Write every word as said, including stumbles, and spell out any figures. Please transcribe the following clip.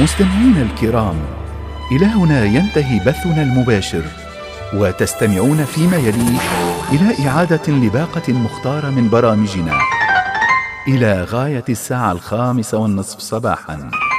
مستمعينا الكرام، إلى هنا ينتهي بثنا المباشر، وتستمعون فيما يلي إلى إعادة لباقة مختارة من برامجنا إلى غاية الساعة الخامسة والنصف صباحا.